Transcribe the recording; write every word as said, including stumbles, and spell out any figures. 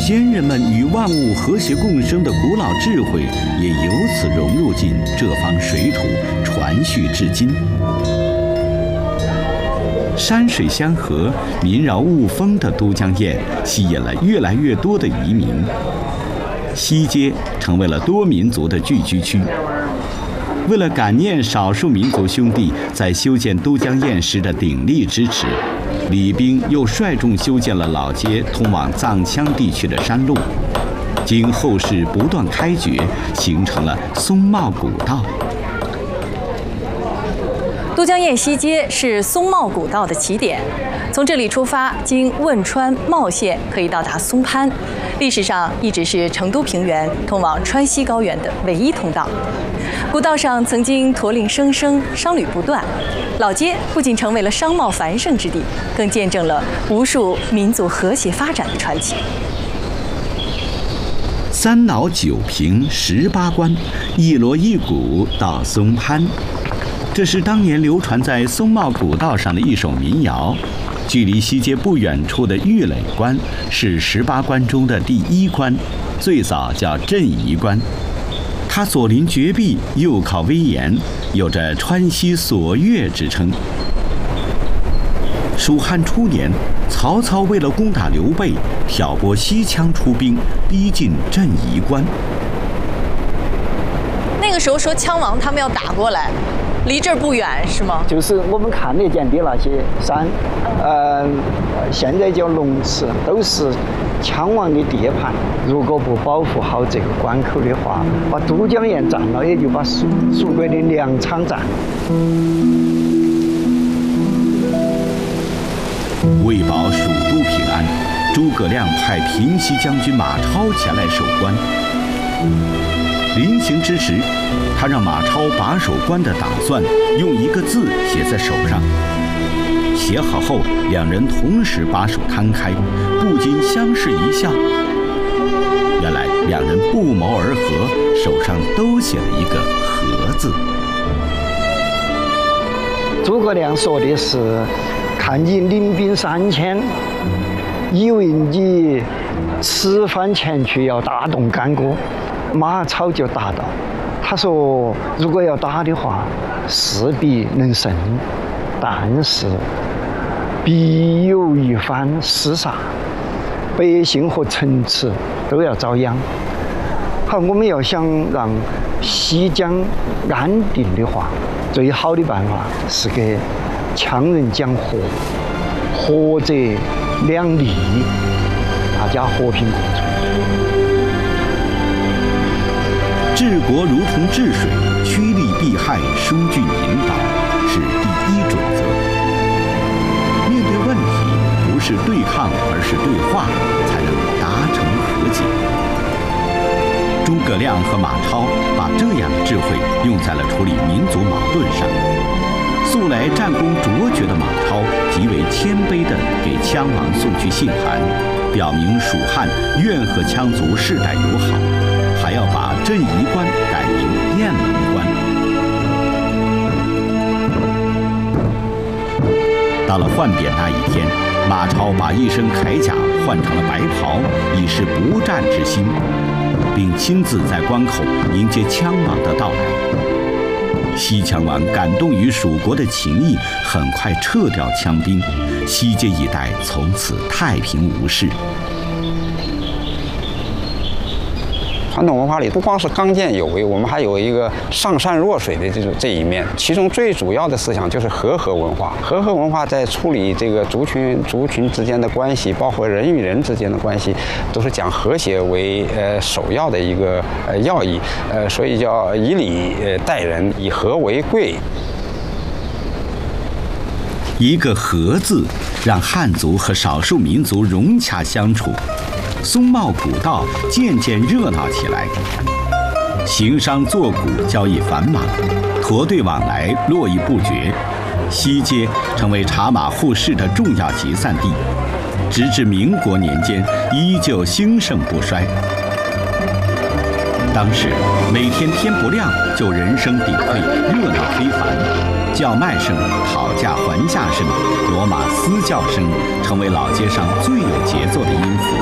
先人们与万物和谐共生的古老智慧也由此融入进这方水土，传续至今。山水相和、民饶物丰的都江堰吸引了越来越多的移民，西街成为了多民族的聚居区。为了感念少数民族兄弟在修建都江堰时的鼎力支持，李冰又率众修建了老街通往藏羌地区的山路，经后世不断开掘，形成了松茂古道。 都江堰西街是松茂古道的起点，从这里出发，经汶川、茂县，可以到达松潘。历史上一直是成都平原通往川西高原的唯一通道。古道上曾经驼铃声声，商旅不断。老街不仅成为了商贸繁盛之地，更见证了无数民族和谐发展的传奇。 三脑九平十八关，一锣一鼓到松潘。这是当年流传在松茂古道上的一首民谣。距离西街不远处的玉垒关是十八关中的第一关，最早叫镇夷关。它左临绝壁，右靠危岩，有着川西锁岳之称。蜀汉初年，曹操为了攻打刘备，挑拨西羌出兵，逼近镇夷关。 那个时候说羌王他们要打过来，离这儿不远是吗？ 就是我们看得见的那些山，呃，现在叫龙池，都是羌王的地盘。如果不保护好这个关口的话，把都江堰占了，也就把蜀蜀国的粮仓占。 为保蜀都平安，诸葛亮派平西将军马超前来守关。临行之时，他让马超把守关的打算用一个字写在手上。写好后，两人同时把手摊开，不禁相视一笑。原来两人不谋而合，手上都写了一个“和”字。 诸葛亮说的是：看你领兵三千，以为你此番前去要大动干戈。马超就答道：“他说，如果要打的话，势必能胜，但是必有一番厮杀，百姓和城池都要遭殃。好，我们要想让西江安定的话，最好的办法是给羌人讲和，和则两利，大家和平共处。” 治国如同治水，趋利避害，疏浚引导是第一准则。面对问题，不是对抗，而是对话，才能达成和解。诸葛亮和马超把这样的智慧用在了处理民族矛盾上。素来战功卓绝的马超极为谦卑地给羌王送去信函，表明蜀汉愿和羌族世代友好，还要把镇夷关改名雁门关。到了换匾那一天，马超把一身铠甲换成了白袍，以示不战之心，并亲自在关口迎接羌王的到来。西羌王感动于蜀国的情谊，很快撤掉羌兵，西街一带从此太平无事。 传统文化里不光是刚健有为，我们还有一个上善若水的这种这一面。其中最主要的思想就是和合文化。和合文化在处理这个族群族群之间的关系，包括人与人之间的关系，都是讲和谐为呃首要的一个呃要义。呃，所以叫以礼呃待人，以和为贵。 一个“和”字，让汉族和少数民族融洽相处。松茂古道渐渐热闹起来，行商作贾交易繁忙，驼队往来络绎不绝，西街成为茶马互市的重要集散地，直至民国年间依旧兴盛不衰。当时每天天不亮就人声鼎沸，热闹非凡，叫卖声、讨价还价声、骡马嘶叫声成为老街上最有节奏的音符。